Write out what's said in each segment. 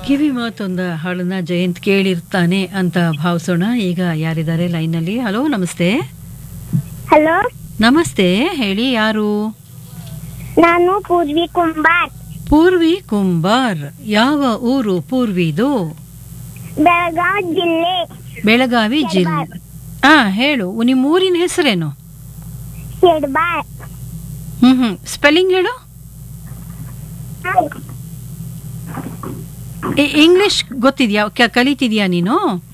ಕಿವಿ ಮಾತೊಂದ ಹಾಡನ್ನ ಜಯಂತ್ ಕೇಳಿರ್ತಾನೆ ಅಂತ ಭಾವಿಸೋಣ. ಈಗ ಯಾರಿದ್ದಾರೆ ಲೈನಲ್ಲಿ? ಹಲೋ, ನಮಸ್ತೆ. ಹಲೋ, ನಮಸ್ತೆ, ಹೇಳಿ ಯಾರು? ನಾನು ಪೂರ್ವಿ ಕುಂಬಾರ್, ಪೂರ್ವಿ ಕುಂಬಾರ್. ಯಾವ ಊರು ಪೂರ್ವಿದು? ಬೆಳಗಾವಿ ಜಿಲ್ಲೆ. ಬೆಳಗಾವಿ ಜಿಲ್ಲೆ. ಹೇಳು, ನಿಮ್ಮ ಊರಿನ ಹೆಸರೇನು? ಶೆಡ್ಬಾರ್. ಸ್ಪೆಲ್ಲಿಂಗ್ ಹೇಳು. ಇಂಗ್ಲಿಷ್ ಗೊತ್ತಿದ್ಯಾ? ಕಲಿತಿದ್ಯಾ ನೀನು?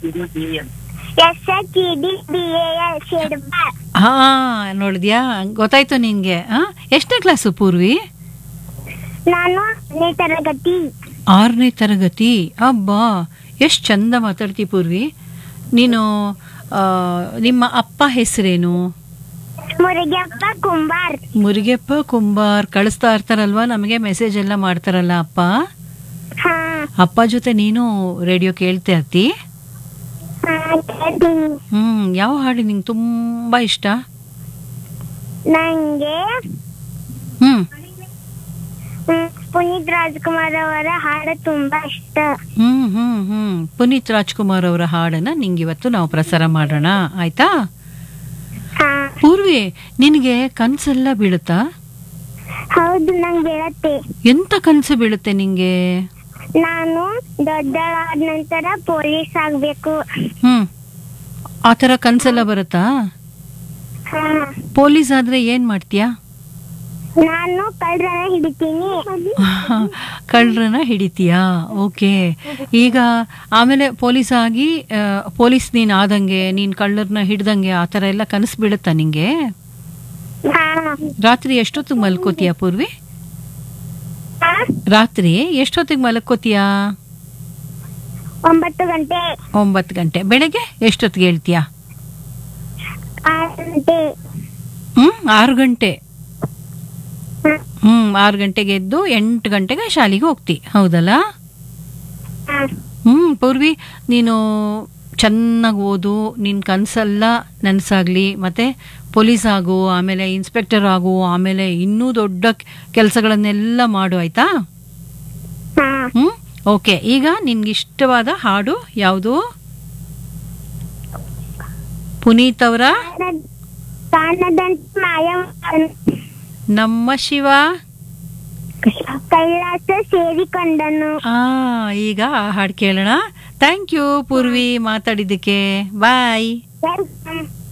SHEDBAL ಶೆಡ್ಬಾರ್. ನೋಡಿದ್ಯಾ, ಗೊತ್ತಾಯ್ತು ನಿನ್ಗೆ. ಎಷ್ಟನೇ ಕ್ಲಾಸು ಪೂರ್ವಿ? ನಾನು 6ನೇ ತರಗತಿ. 6ನೇ ತರಗತಿ. ಅಬ್ಬಾ, ಎಷ್ಟು ಚಂದ ಮಾತಾಡ್ತಿ ಪೂರ್ವಿ. ನೀನು ನಿಮ್ಮ ಅಪ್ಪ ಹೆಸರೇನು? ಮುರುಗಪ್ಪ ಕುಂಬಾರ್. ಮುರುಗಪ್ಪ ಕುಂಬಾರ್. ಕಳಿಸ್ತಾ ಇರ್ತಾರಲ್ವಾ ನಮಗೆ ಮೆಸೇಜ್ ಎಲ್ಲ ಮಾಡ್ತಾರಲ್ಲ ಅಪ್ಪ. ಹಾ, ಅಪ್ಪ ಜೊತೆ ನೀನು ರೇಡಿಯೋ ಕೇಳ್ತಾ ಇರ್ತಿ? ಕೇಳ್ತೀನಿ. ಯಾವ ಹಾಡು ನಿಂಗೆ ತುಂಬಾ ಇಷ್ಟ? ನಂಗೆ ಪುನೀತ್ ರಾಜ್ಕುಮಾರ್ ಅವರ ಹಾಡು ತುಂಬಾ ಇಷ್ಟ. ಪುನೀತ್ ರಾಜ್ಕುಮಾರ್ ಅವರ ಹಾಡನ್ನ ನಿಂಗಿವತ್ತು ನಾವು ಪ್ರಸಾರ ಮಾಡೋಣ, ಆಯ್ತಾ? ಹಾ, ಪೂರ್ವಿ, ನಿನಗೆ ಕನ್ಸೆಲ್ಲ ಬೀಳುತ್ತಾ? ಹೌದು, ನಂಗೆ ಹೇಳತ್ತೆ. ಎಂತ ಕನ್ಸು ಬೀಳುತ್ತೆ ನಿಂಗೆ? ನಾನು ದೊಡ್ಡಳಾದ ನಂತರ ಪೊಲೀಸ್ ಆಗ್ಬೇಕು. ಆತರ ಕನ್ಸೆಲ್ಲ ಬರುತ್ತಾ? ಹಾ, ಪೊಲೀಸ್ ಆದ್ರೆ ಏನ್ ಮಾಡ್ತೀಯಾ? ನಾನು ಕಳ್ಳರನ್ನ ಹಿಡಿತೀನಿ. ಕಳ್ಳರನ್ನ ಹಿಡಿತೀಯಾ? ಓಕೆ. ಈಗ ಆಮೇಲೆ ಪೊಲೀಸ್ ಆಗಿ ಪೊಲೀಸ್ ನೀನ್ ಆದಂಗೆ, ನೀನ್ ಕಳ್ಳರನ್ನ ಹಿಡ್ದಂಗೆ ಆತರ ಎಲ್ಲ ಕನಸು ಬೀಳುತ್ತಾ ನಿಂಗೆ? ಹಾ, ರಾತ್ರಿ ಎಷ್ಟೊತ್ತಿಗೆ ಮಲ್ಕೋತೀಯ ಪೂರ್ವಿ? ಹಾ, ರಾತ್ರಿ ಎಷ್ಟೊತ್ತಿಗೆ ಮಲ್ಕೋತೀಯಾ? 9 ಗಂಟೆ. 9 ಗಂಟೆ. ಬೆಳಗ್ಗೆ ಎಷ್ಟೊತ್ತಿಗೆ ಹೇಳ್ತೀಯಾ? 6 ಗಂಟೆ. 6 ಗಂಟೆ. ಹ್ಮ್. 6 ಗಂಟೆಗೆ ಎದ್ದು 8 ಗಂಟೆಗೆ ಶಾಲೆಗೆ ಹೋಗ್ತಿ, ಹೌದಲ್ಲ? ಹಾ, ಪೂರ್ವಿ, ನೀನು ಚೆನ್ನಾಗಿ ಓದು, ನಿನ್ನ ಕನಸೆಲ್ಲ ನನಸಾಗ್ಲಿ, ಮತ್ತೆ ಪೊಲೀಸ್ ಆಗು, ಆಮೇಲೆ ಇನ್ಸ್ಪೆಕ್ಟರ್ ಆಗು, ಆಮೇಲೆ ಇನ್ನೂ ದೊಡ್ಡ ಕೆಲಸಗಳನ್ನೆಲ್ಲ ಮಾಡು, ಆಯ್ತಾ? ಹಾ. ಓಕೆ. ಈಗ ನಿನ್ಗಿಷ್ಟವಾದ ಹಾಡು ಯಾವುದು? ಪುನೀತ್ ಅವರ ಕಾಣದಂತ ಮಾಯ ನಮ್ಮ ಶಿವ ಕೈಲಾಸ ಸೇರಿಕೊಂಡನು. ಈಗ ಆ ಹಾಡು ಕೇಳೋಣ. Thank you Purvi, ಮಾತಾಡಿದ್ದಕ್ಕೆ. Bye. Welcome.